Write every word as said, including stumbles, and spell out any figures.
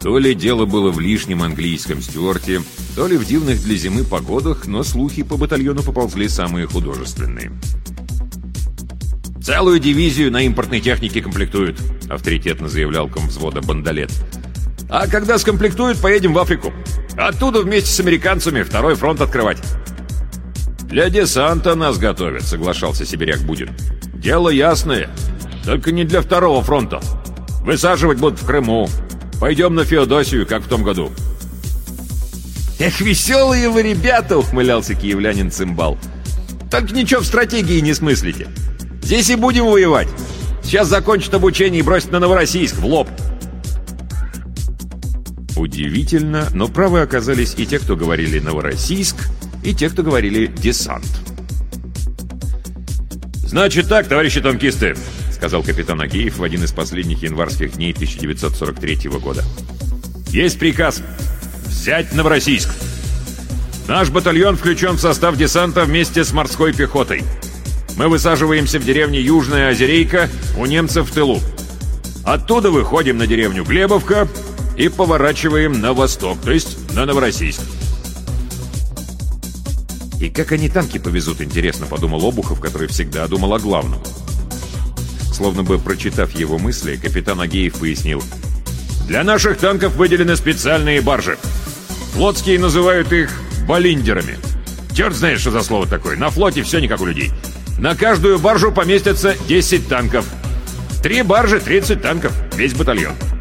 То ли дело было в лишнем английском стюарте, то ли в дивных для зимы погодах, но слухи по батальону поползли самые художественные. «Целую дивизию на импортной технике комплектуют», — авторитетно заявлял комвзвода Бандалет. «А когда скомплектуют, поедем в Африку. Оттуда вместе с американцами второй фронт открывать». «Для десанта нас готовят», — соглашался сибиряк Будин. «Дело ясное, только не для второго фронта. Высаживать будут в Крыму. Пойдем на Феодосию, как в том году». «Эх, веселые вы ребята!» — ухмылялся киевлянин Цимбал. «Только ничего в стратегии не смыслите. Здесь и будем воевать. Сейчас закончат обучение и бросят на Новороссийск, в лоб». Удивительно, но правы оказались и те, кто говорили «Новороссийск», и те, кто говорили «десант». «Значит так, товарищи танкисты», — сказал капитан Агеев в один из последних январских дней тысяча девятьсот сорок третьего года. «Есть приказ взять Новороссийск. Наш батальон включен в состав десанта вместе с морской пехотой. Мы высаживаемся в деревне Южная Озерейка, у немцев в тылу. Оттуда выходим на деревню Глебовка и поворачиваем на восток, то есть на Новороссийск». «И как они танки повезут, интересно», — подумал Обухов, который всегда думал о главном. Словно бы прочитав его мысли, капитан Агеев пояснил: «Для наших танков выделены специальные баржи. Флотские называют их балиндерами. Черт знает, что за слово такое. На флоте все не как у людей. На каждую баржу поместятся десять танков. Три баржи — тридцать танков. Весь батальон.